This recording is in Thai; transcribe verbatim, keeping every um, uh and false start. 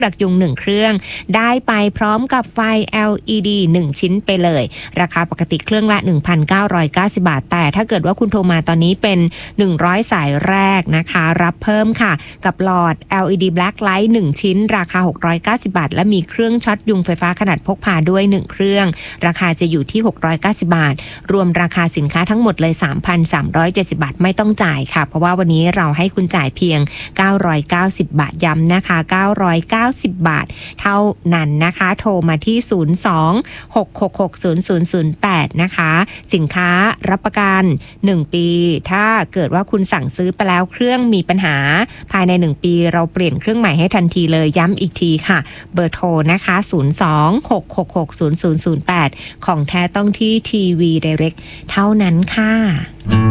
ดักยุงหนึ่งเครื่องได้ไปพร้อมกับไฟ แอล อี ดี หนึ่งชิ้นไปเลยราคาปกติเครื่องละ หนึ่งพันเก้าร้อยเก้าสิบ บาทแต่ถ้าเกิดว่าคุณโทรมาตอนนี้เป็นหนึ่งร้อยสายแรกนะคะรับเพิ่มค่ะกับหลอด แอล อี ดี Black Light หนึ่งชิ้นราคาหกร้อยเก้าสิบบาทและมีเครื่องช็อตยุงไฟฟ้าขนาดพกพาด้วยหนึ่งเครื่องราคาจะอยู่ที่หกร้อยเก้าสิบบาทรวมราคาสินค้าทั้งหมดเลย สามพันสามร้อยเจ็ดสิบ บาทไม่ต้องจ่ายค่ะเพราะว่าวันนี้เราให้คุณจ่ายเพียงเก้าร้อยเก้าสิบบาทย้ำนะคะเก้าร้อยเก้าสิบบาทเท่านั้นนะคะโทรมาที่ศูนย์ สอง หก หก หก ศูนย์ ศูนย์ ศูนย์ แปดนะคะสินค้ารับประกันหนึ่งปีถ้าเกิดว่าคุณสั่งซื้อไปแล้วเครื่องมีปัญหาภายในหนึ่งปีเราเปลี่ยนเครื่องใหม่ให้ทันทีเลยย้ำอีกทีค่ะเบอร์โทรนะคะศูนย์ สอง หก หก หก ศูนย์ ศูนย์ ศูนย์ แปดของแท้ต้องที่ทีวี Direct เท่านั้นค่ะ